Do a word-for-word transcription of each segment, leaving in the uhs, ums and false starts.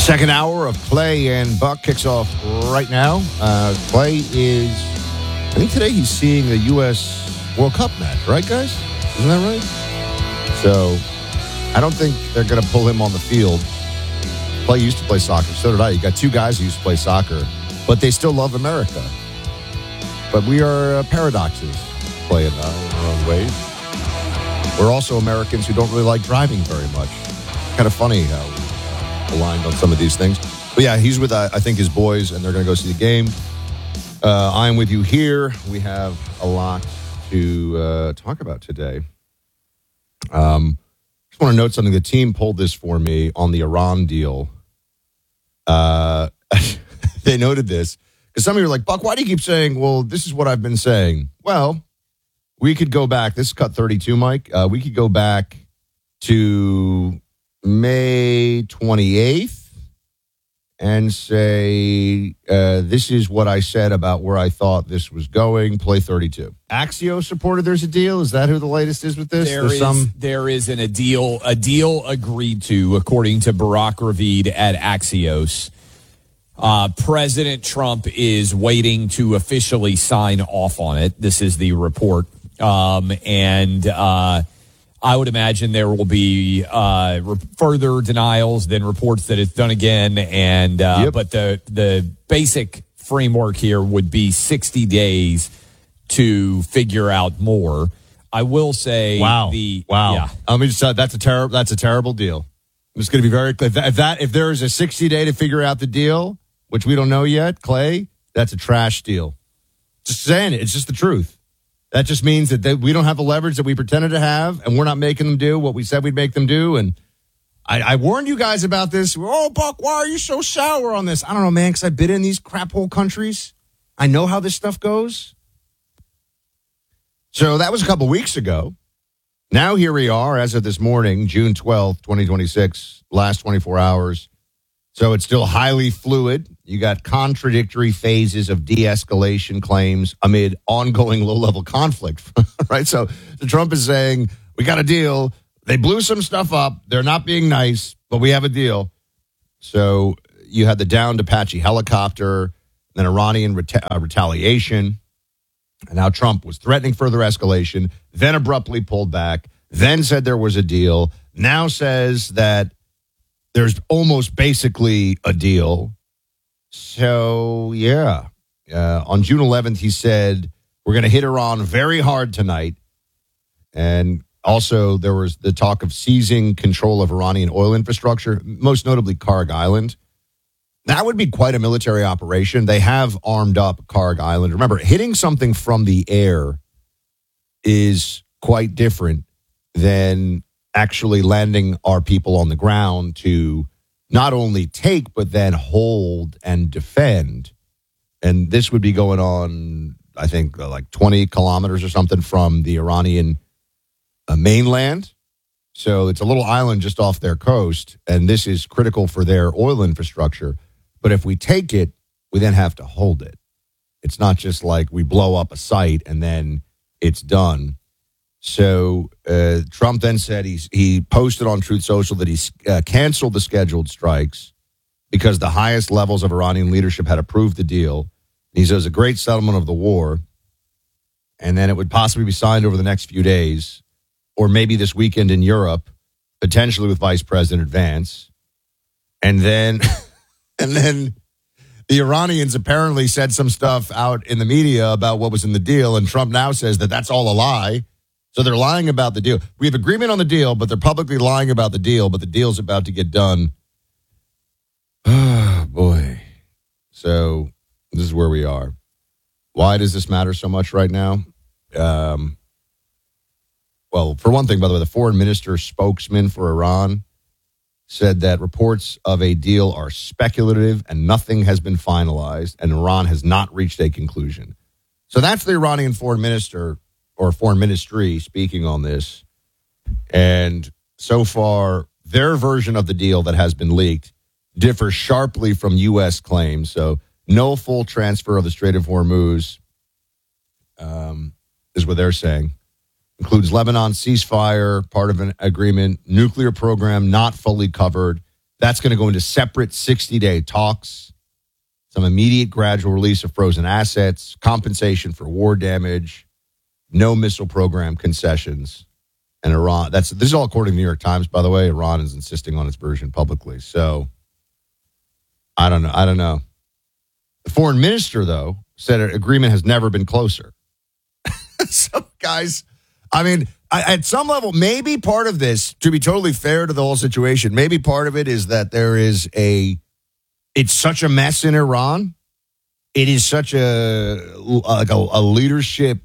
Second hour of Clay and Buck kicks off right now. Uh, Clay is, I think today he's seeing a U S World Cup match, right, guys? Isn't that right? So I don't think they're going to pull him on the field. Clay used to play soccer. So did I. You got two guys who used to play soccer, but they still love America. But we are uh, paradoxes, Clay and I, in our own ways. We're also Americans who don't really like driving very much. Kind of funny how aligned on some of these things. But yeah, he's with, uh, I think, his boys, and they're going to go see the game. Uh, I'm with you here. We have a lot to uh, talk about today. Um, just want to note something. The team pulled this for me on the Iran deal. Uh, they noted this because some of you are like, Buck, why do you keep saying, well, this is what I've been saying? Well, we could go back. This is cut thirty-two, Mike. Uh, we could go back to May twenty-eighth and say, uh, this is what I said about where I thought this was going. Play thirty-two. Axios reported there's a deal. Is that who the latest is with this? There There's is, some... there is an, a deal, a deal agreed to, according to Barak Ravid at Axios. Uh, President Trump is waiting to officially sign off on it. This is the report. Um, and, uh, I would imagine there will be uh, re- further denials, then reports that it's done again. And uh, yep. But the the basic framework here would be sixty days to figure out more. I will say, wow, the wow. Yeah. I mean, so that's a terrible. That's a terrible deal. I'm just going to be very clear. If that, if that if there is a sixty day to figure out the deal, which we don't know yet, Clay, that's a trash deal. Just saying it. It's just the truth. That just means that they, we don't have the leverage that we pretended to have, and we're not making them do what we said we'd make them do. And I, I warned you guys about this. Oh, Buck, why are you so sour on this? I don't know, man, because I've been in these crap hole countries. I know how this stuff goes. So that was a couple weeks ago. Now here we are, as of this morning, June twelfth, twenty twenty-six, last twenty-four hours. So it's still highly fluid. You got contradictory phases of de-escalation claims amid ongoing low-level conflict, right? So, so Trump is saying, we got a deal. They blew some stuff up. They're not being nice, but we have a deal. So you had the downed Apache helicopter, then Iranian reta- uh, retaliation, and now Trump was threatening further escalation, then abruptly pulled back, then said there was a deal, now says that there's almost basically a deal. So, yeah. Uh, on June eleventh, he said, we're going to hit Iran very hard tonight. And also, there was the talk of seizing control of Iranian oil infrastructure, most notably Karg Island. That would be quite a military operation. They have armed up Karg Island. Remember, hitting something from the air is quite different than actually landing our people on the ground to not only take, but then hold and defend. And this would be going on, I think, like twenty kilometers or something from the Iranian uh, mainland. So it's a little island just off their coast, and this is critical for their oil infrastructure. But if we take it, we then have to hold it. It's not just like we blow up a site and then it's done. So uh, Trump then said he's, he posted on Truth Social that he uh, canceled the scheduled strikes because the highest levels of Iranian leadership had approved the deal. He says it was a great settlement of the war, and then it would possibly be signed over the next few days, or maybe this weekend in Europe, potentially with Vice President Vance. And then, and then the Iranians apparently said some stuff out in the media about what was in the deal, and Trump now says that that's all a lie. So they're lying about the deal. We have agreement on the deal, but they're publicly lying about the deal, but the deal's about to get done. Oh, boy. So this is where we are. Why does this matter so much right now? Um, well, for one thing, by the way, the foreign minister spokesman for Iran said that reports of a deal are speculative and nothing has been finalized, and Iran has not reached a conclusion. So that's the Iranian foreign minister or foreign ministry speaking on this. And so far, their version of the deal that has been leaked differs sharply from U S claims. So no full transfer of the Strait of Hormuz um, is what they're saying. Includes Lebanon ceasefire, part of an agreement, nuclear program not fully covered, That's going to go into separate sixty-day talks, some immediate gradual release of frozen assets, compensation for war damage, no missile program concessions, and Iran. That's this is all according to the New York Times, by the way. Iran is insisting on its version publicly. So I don't know. I don't know. The foreign minister, though, said an agreement has never been closer. So, guys, I mean, I, at some level, maybe part of this, to be totally fair to the whole situation, maybe part of it is that there is a, it's such a mess in Iran. It is such a, like a, a leadership,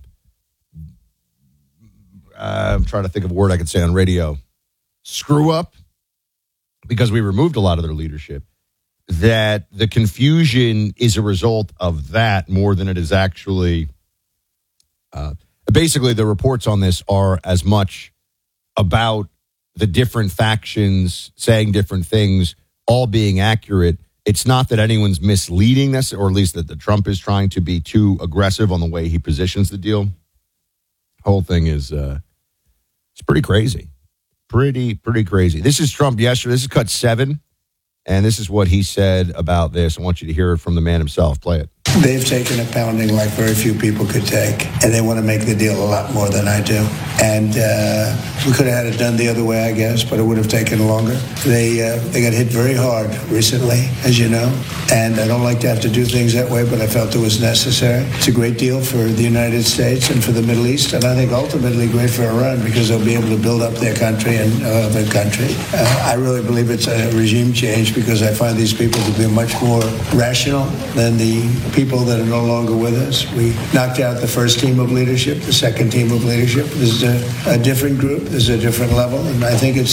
uh, I'm trying to think of a word I could say on radio, screw up, because we removed a lot of their leadership, that the confusion is a result of that more than it is actually, uh, basically the reports on this are as much about the different factions saying different things, all being accurate. It's not that anyone's misleading this, or at least that the Trump is trying to be too aggressive on the way he positions the deal. Whole thing is, uh, it's pretty crazy. Pretty, pretty crazy. This is Trump yesterday. This is cut seven. And this is what he said about this. I want you to hear it from the man himself. Play it. They've taken a pounding like very few people could take, and they want to make the deal a lot more than I do. And uh, we could have had it done the other way, I guess, but it would have taken longer. They uh, they got hit very hard recently, as you know, and I don't like to have to do things that way, but I felt it was necessary. It's a great deal for the United States and for the Middle East, and I think ultimately great for Iran, because they'll be able to build up their country and uh, their country. Uh, I really believe it's a regime change, because I find these people to be much more rational than the people that are no longer with us. We knocked out the first team of leadership, the second team of leadership. This is a, a different group. This is a different level, and I think it's